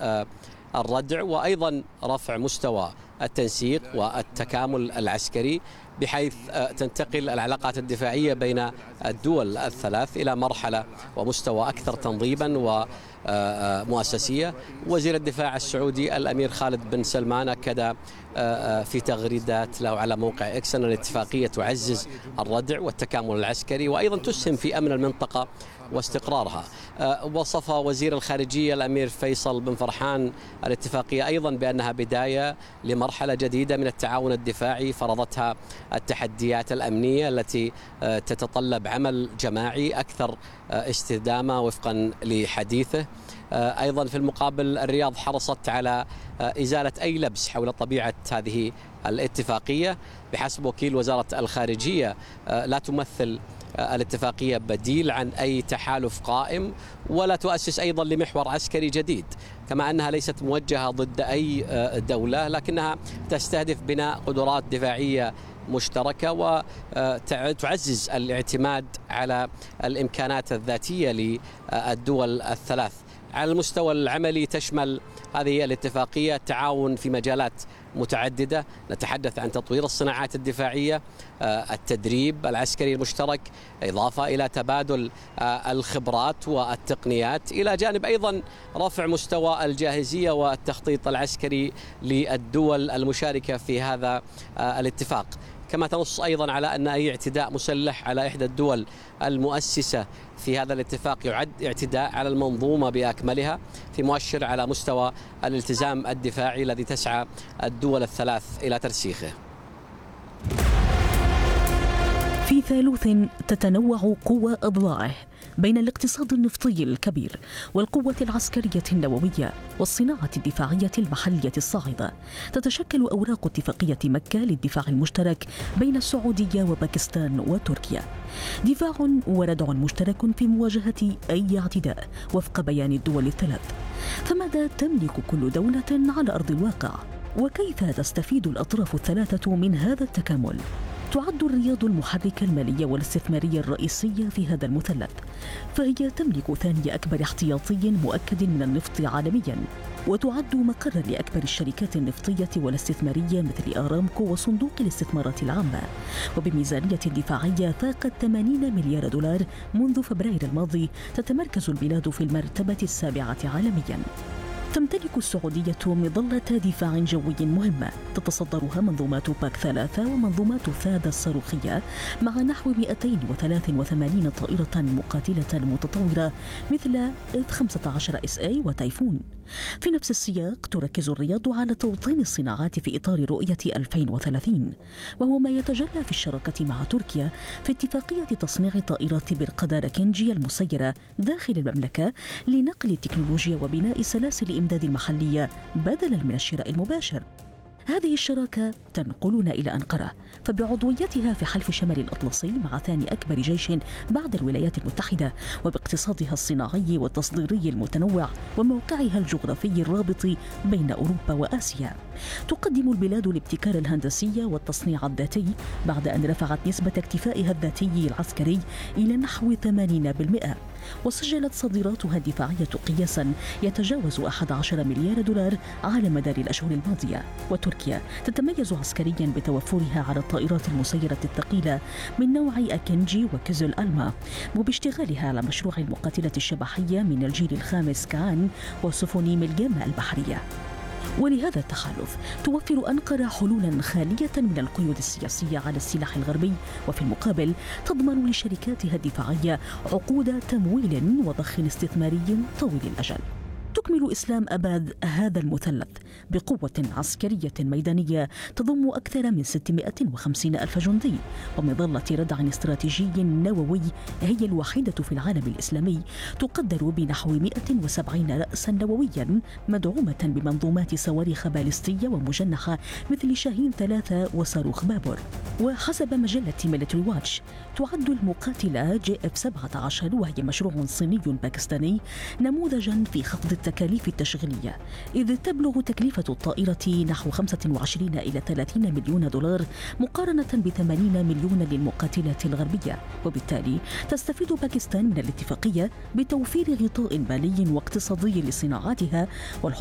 الردع، وأيضا رفع مستوى التنسيق والتكامل العسكري، بحيث تنتقل العلاقات الدفاعية بين الدول الثلاث إلى مرحلة ومستوى أكثر تنظيما ومؤسسية. وزير الدفاع السعودي الأمير خالد بن سلمان أكد في تغريدات له على موقع إكس أن الاتفاقية تعزز الردع والتكامل العسكري وأيضا تسهم في أمن المنطقة واستقرارها. وصف وزير الخارجية الأمير فيصل بن فرحان الاتفاقية أيضا بأنها بداية لمرحلة جديدة من التعاون الدفاعي فرضتها التحديات الأمنية التي تتطلب عمل جماعي أكثر استدامة وفقا لحديثه. أيضا في المقابل الرياض حرصت على إزالة أي لبس حول طبيعة هذه الاتفاقية. بحسب وكيل وزارة الخارجية لا تمثل الاتفاقية بديل عن أي تحالف قائم، ولا تؤسس أيضا لمحور عسكري جديد، كما أنها ليست موجهة ضد أي دولة، لكنها تستهدف بناء قدرات دفاعية مشتركة وتعزز الاعتماد على الإمكانات الذاتية للدول الثلاث. على المستوى العملي تشمل هذه الاتفاقية التعاون في مجالات متعددة، نتحدث عن تطوير الصناعات الدفاعية، التدريب العسكري المشترك، إضافة إلى تبادل الخبرات والتقنيات، إلى جانب أيضا رفع مستوى الجاهزية والتخطيط العسكري للدول المشاركة في هذا الاتفاق. كما تنص أيضا على أن أي اعتداء مسلح على إحدى الدول المؤسسة في هذا الاتفاق يعد اعتداء على المنظومة بأكملها، في مؤشر على مستوى الالتزام الدفاعي الذي تسعى الدول الثلاث إلى ترسيخه. في ثالوث تتنوع قوى أضلاعه بين الاقتصاد النفطي الكبير والقوة العسكرية النووية والصناعة الدفاعية المحلية الصاعدة، تتشكل أوراق اتفاقية مكة للدفاع المشترك بين السعودية وباكستان وتركيا، دفاع وردع مشترك في مواجهة أي اعتداء وفق بيان الدول الثلاث. فماذا تملك كل دولة على أرض الواقع؟ وكيف تستفيد الأطراف الثلاثة من هذا التكامل؟ تعد الرياض المحرك المالي والاستثماري الرئيسي في هذا المثلث، فهي تملك ثاني أكبر احتياطي مؤكد من النفط عالميا، وتعد مقرا لأكبر الشركات النفطية والاستثمارية مثل آرامكو وصندوق الاستثمارات العامة، وبميزانية دفاعية فاقت 80 مليار دولار منذ فبراير الماضي. تتمركز البلاد في المرتبة السابعة عالميا. تمتلك السعودية مظلة دفاع جوي مهمة تتصدرها منظومات باك 3 ومنظومات ثاد الصاروخية، مع نحو 283 طائرة مقاتلة متطورة مثل F-15 SA وتايفون. في نفس السياق تركز الرياض على توطين الصناعات في إطار رؤية 2030، وهو ما يتجلى في الشراكة مع تركيا في اتفاقية تصنيع طائرات برقدار كنجي المسيرة داخل المملكة لنقل التكنولوجيا وبناء سلاسل الإمداد المحلية بدلاً من الشراء المباشر. هذه الشراكة تنقلنا إلى أنقرة، فبعضويتها في حلف شمال الأطلسي مع ثاني أكبر جيش بعد الولايات المتحدة، وباقتصادها الصناعي والتصديري المتنوع وموقعها الجغرافي الرابط بين أوروبا وآسيا، تقدم البلاد الابتكار الهندسي والتصنيع الذاتي بعد أن رفعت نسبة اكتفائها الذاتي العسكري إلى نحو 80%، وسجلت صادراتها الدفاعية قياسا يتجاوز 11 مليار دولار على مدار الأشهر الماضية. وتركيا تتميز عسكريا بتوفرها على الطائرات المسيرة الثقيلة من نوع أكنجي وكزل ألما، وباشتغالها على مشروع المقاتلة الشبحية من الجيل الخامس كان وسفن ملجام البحرية. ولهذا التحالف توفر أنقرة حلولا خالية من القيود السياسية على السلاح الغربي، وفي المقابل تضمن لشركاتها الدفاعية عقود تمويل وضخ استثماري طويل الأجل. تكمل إسلام أباد هذا المثلث بقوة عسكرية ميدانية تضم أكثر من 650 ألف جندي، ومظلة ردع استراتيجي نووي هي الوحيدة في العالم الإسلامي، تقدر بنحو 170 رأسا نوويا مدعومة بمنظومات صواريخ باليستية ومجنحة مثل شاهين 3 وصاروخ بابور. وحسب مجلة ميليتري واتش تعد المقاتلة JF-17 وهي مشروع صيني باكستاني نموذجا في خفض التكاليف التشغيلية، إذ تبلغ تكلفة الطائرة نحو 25 إلى 30 مليون دولار مقارنة ب80 مليون للمقاتلات الغربية، وبالتالي تستفيد باكستان من الاتفاقية بتوفير غطاء مالي واقتصادي لصناعاتها والحصول